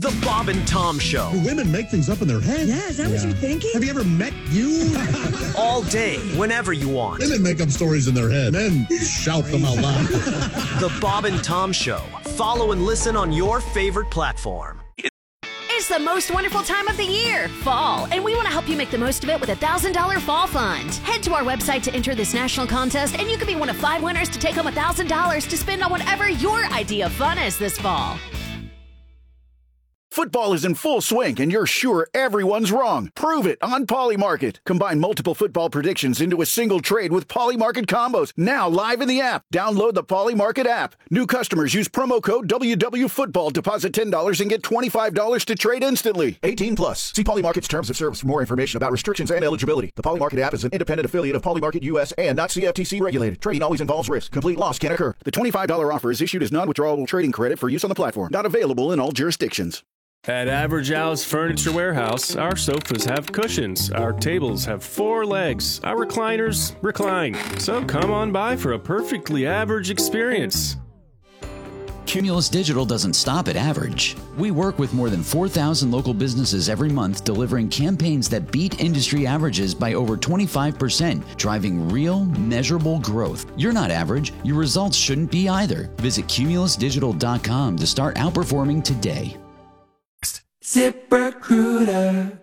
The Bob and Tom Show. Do women make things up in their head? Yeah, is that what you're thinking? Have you ever met you? All day, whenever you want. Women make up stories in their head. Men shout them out loud. The Bob and Tom Show. Follow and listen on your favorite platform. It's the most wonderful time of the year, fall, and we want to help you make the most of it with a $1,000 fall fund. Head to our website to enter this national contest, and you could be one of 5 winners to take home $1,000 to spend on whatever your idea of fun is this fall. Football is in full swing, and you're sure everyone's wrong. Prove it on Polymarket. Combine multiple football predictions into a single trade with Polymarket combos. Now live in the app. Download the Polymarket app. New customers use promo code WWFootball. Deposit $10 and get $25 to trade instantly. 18 plus. See Polymarket's terms of service for more information about restrictions and eligibility. The Polymarket app is an independent affiliate of Polymarket US and not CFTC regulated. Trading always involves risk. Complete loss can occur. The $25 offer is issued as non-withdrawable trading credit for use on the platform. Not available in all jurisdictions. At Average Al's Furniture Warehouse, our sofas have cushions, our tables have 4 legs, our recliners recline. So come on by for a perfectly average experience. Cumulus Digital doesn't stop at average. We work with more than 4,000 local businesses every month, delivering campaigns that beat industry averages by over 25%, driving real, measurable growth. You're not average. Your results shouldn't be either. Visit cumulusdigital.com to start outperforming today. ZipRecruiter.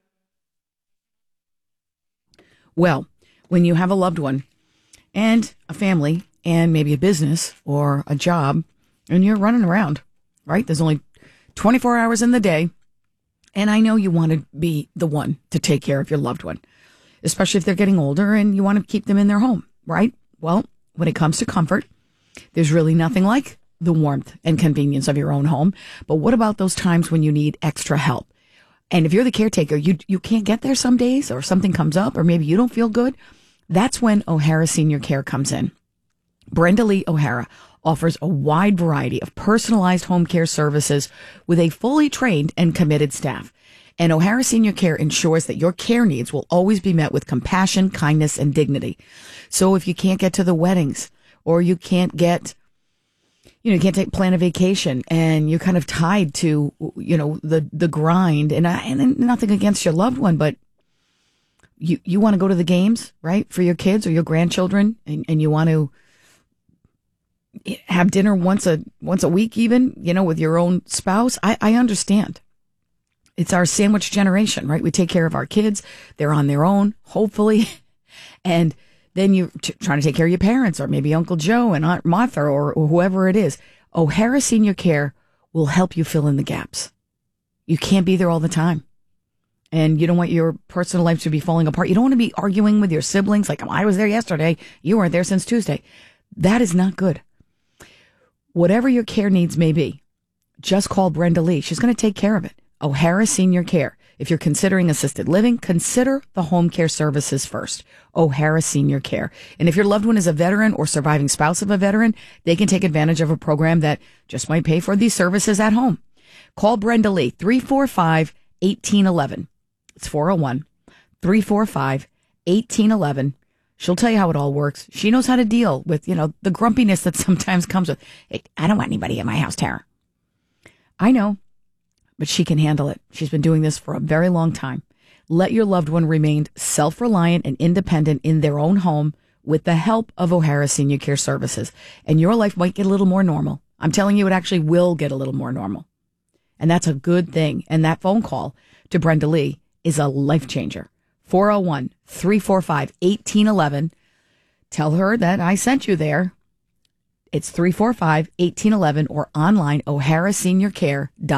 Well, when you have a loved one and a family and maybe a business or a job and you're running around, right? There's only 24 hours in the day. And I know you want to be the one to take care of your loved one, especially if they're getting older and you want to keep them in their home, right? Well, when it comes to comfort, there's really nothing like the warmth and convenience of your own home. But what about those times when you need extra help? And if you're the caretaker, you can't get there some days, or something comes up, or maybe you don't feel good. That's when O'Hara Senior Care comes in. Brenda Lee O'Hara offers a wide variety of personalized home care services with a fully trained and committed staff. And O'Hara Senior Care ensures that your care needs will always be met with compassion, kindness, and dignity. So if you can't get to the weddings, or you can't get you can't plan a vacation and you're kind of tied to, the grind and nothing against your loved one, but you want to go to the games, right? For your kids or your grandchildren, and you want to have dinner once a week, even, with your own spouse. I understand. It's our sandwich generation, right? We take care of our kids. They're on their own, hopefully. And then you're trying to take care of your parents, or maybe Uncle Joe and Aunt Martha, or whoever it is. O'Hara Senior Care will help you fill in the gaps. You can't be there all the time. And you don't want your personal life to be falling apart. You don't want to be arguing with your siblings like, I was there yesterday, you weren't there since Tuesday. That is not good. Whatever your care needs may be, just call Brenda Lee. She's going to take care of it. O'Hara Senior Care. If you're considering assisted living, consider the home care services first. O'Hara Senior Care. And if your loved one is a veteran or surviving spouse of a veteran, they can take advantage of a program that just might pay for these services at home. Call Brenda Lee, 345-1811. It's 401-345-1811. She'll tell you how it all works. She knows how to deal with, the grumpiness that sometimes comes with, hey, I don't want anybody at my house, Tara. I know. But she can handle it. She's been doing this for a very long time. Let your loved one remain self-reliant and independent in their own home with the help of O'Hara Senior Care Services. And your life might get a little more normal. I'm telling you, it actually will get a little more normal. And that's a good thing. And that phone call to Brenda Lee is a life changer. 401-345-1811. Tell her that I sent you there. It's 345-1811 or online, oharaseniorcare.com.